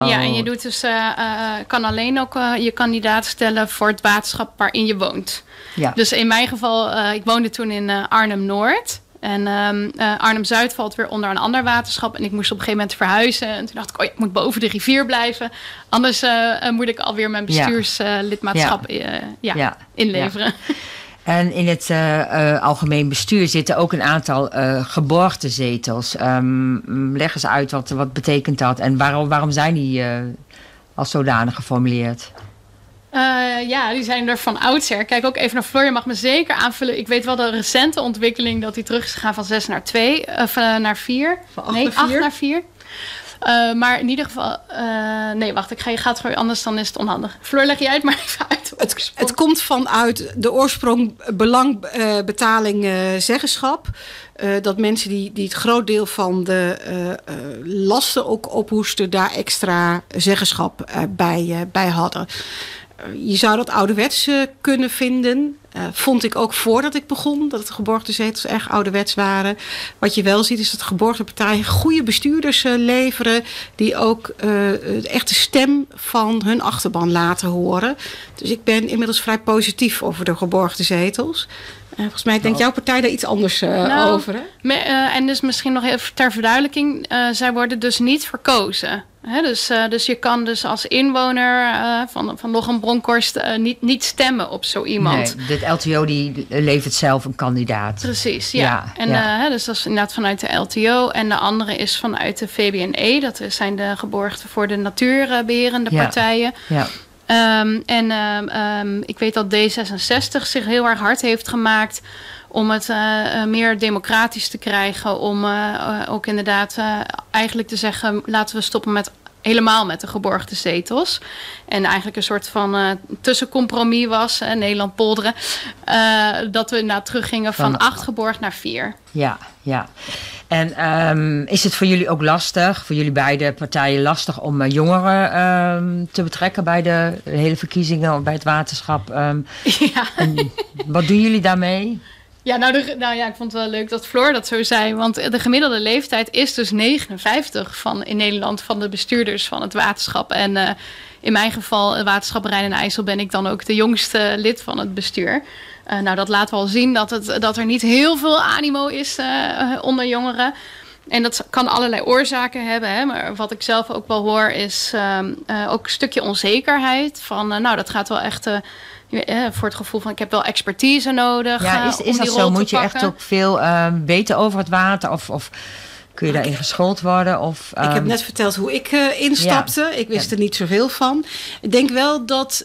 Ja, en je doet dus, kan alleen ook je kandidaat stellen voor het waterschap waarin je woont. Ja. Dus in mijn geval, ik woonde toen in Arnhem-Noord. En Arnhem-Zuid valt weer onder een ander waterschap. En ik moest op een gegeven moment verhuizen. En toen dacht ik, ik moet boven de rivier blijven. Anders moet ik alweer mijn bestuurslidmaatschap inleveren. Ja. En in het algemeen bestuur zitten ook een aantal geboortezetels. Leg eens uit, wat betekent dat? En waarom zijn die als zodanig geformuleerd? Die zijn er van oudsher. Kijk ook even naar Floor. Je mag me zeker aanvullen. Ik weet wel de recente ontwikkeling dat die terug is gegaan van 6 naar 2. Of naar 4. Van 8 naar 4. Maar in ieder geval... nee, wacht. Ik ga het gewoon anders, dan is het onhandig. Floor, leg je uit maar even uit. Het komt vanuit de oorsprong belangbetaling zeggenschap. Dat mensen die het groot deel van de lasten ook ophoesten, daar extra zeggenschap bij hadden. Je zou dat ouderwets kunnen vinden. Vond ik ook voordat ik begon, dat de geborgde zetels erg ouderwets waren. Wat je wel ziet is dat geborgde partijen goede bestuurders leveren, die ook de echte stem van hun achterban laten horen. Dus ik ben inmiddels vrij positief over de geborgde zetels. Volgens mij denkt jouw partij daar iets anders over. Hè? En dus misschien nog even ter verduidelijking. Zij worden dus niet verkozen. Hè? Dus je kan dus als inwoner van Lochem-Bronkhorst niet stemmen op zo iemand. Nee, dit LTO die levert zelf een kandidaat. Precies, ja. Dus dat is inderdaad vanuit de LTO. En de andere is vanuit de VBNE. Dat zijn de geborgden voor de natuurbeherende partijen. Ja. Ik weet dat D66 zich heel erg hard heeft gemaakt om het meer democratisch te krijgen. Om ook inderdaad eigenlijk te zeggen, laten we stoppen helemaal met de geborgde zetels. En eigenlijk een soort van tussencompromis was, Nederland polderen. Dat we inderdaad teruggingen van 8 geborgd naar 4. Ja. En is het voor jullie ook lastig, voor jullie beide partijen lastig om jongeren te betrekken bij de hele verkiezingen of bij het waterschap? En wat doen jullie daarmee? Ja, ik vond het wel leuk dat Floor dat zo zei. Want de gemiddelde leeftijd is dus 59 in Nederland van de bestuurders van het waterschap. En in mijn geval, het waterschap Rijn en IJssel, ben ik dan ook de jongste lid van het bestuur. Dat laat wel zien dat er niet heel veel animo is onder jongeren. En dat kan allerlei oorzaken hebben. Hè? Maar wat ik zelf ook wel hoor is ook een stukje onzekerheid. Dat gaat wel echt voor het gevoel van ik heb wel expertise nodig. Ja, is dat zo? Moet je echt ook veel weten over het water? Of kun je daarin geschoold worden? Ik heb net verteld hoe ik instapte. Ja. Ik wist er niet zoveel van. Ik denk wel dat...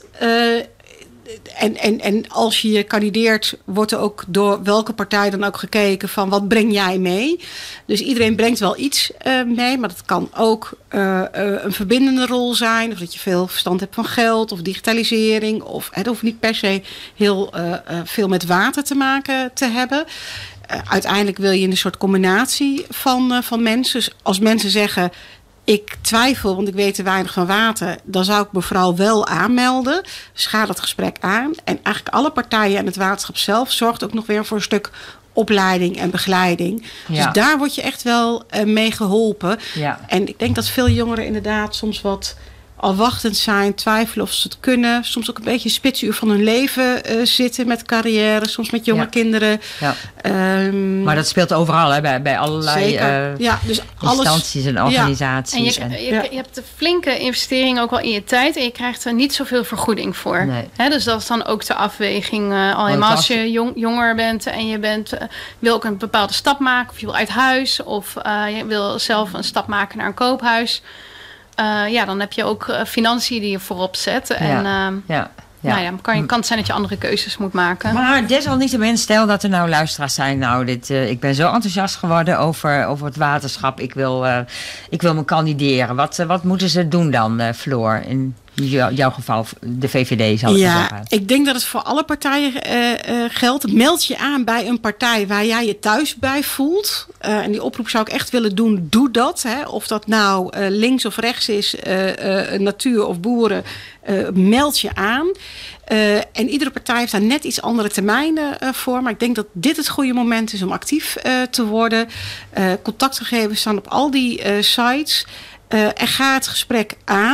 En als je kandideert, wordt er ook door welke partij dan ook gekeken van wat breng jij mee. Dus iedereen brengt wel iets mee, maar dat kan ook een verbindende rol zijn. Of dat je veel verstand hebt van geld of digitalisering. Of het hoeft niet per se heel veel met water te maken te hebben. Uiteindelijk wil je een soort combinatie van mensen. Dus als mensen zeggen, ik twijfel, want ik weet te weinig van water, dan zou ik me vooral wel aanmelden. Dus ga dat gesprek aan. En eigenlijk alle partijen en het waterschap zelf zorgt ook nog weer voor een stuk opleiding en begeleiding. Ja. Dus daar word je echt wel mee geholpen. Ja. En ik denk dat veel jongeren inderdaad soms wat afwachtend zijn, twijfelen of ze het kunnen. Soms ook een beetje een spitsuur van hun leven zitten met carrière. Soms met jonge kinderen. Ja. Maar dat speelt overal, hè, bij allerlei dus instanties en organisaties. En je hebt een flinke investering ook wel in je tijd. En je krijgt er niet zoveel vergoeding voor. Nee. Hè, dus dat is dan ook de afweging. Al helemaal als je jonger bent en je wil ook een bepaalde stap maken. Of je wil uit huis. Of je wil zelf een stap maken naar een koophuis. Dan heb je ook financiën die je voorop zet. En kan het zijn dat je andere keuzes moet maken. Maar desalniettemin, stel dat er nou luisteraars zijn. Ik ben zo enthousiast geworden over het waterschap. Ik wil me kandideren. Wat moeten ze doen dan, Floor? In jouw geval, de VVD zal ik zeggen. Ik denk dat het voor alle partijen geldt. Meld je aan bij een partij waar jij je thuis bij voelt. En die oproep zou ik echt willen doen. Doe dat. Hè. Of dat nou links of rechts is, natuur of boeren. Meld je aan. En iedere partij heeft daar net iets andere termijnen voor. Maar ik denk dat dit het goede moment is om actief te worden. Contactgegevens staan op al die sites. En ga het gesprek aan.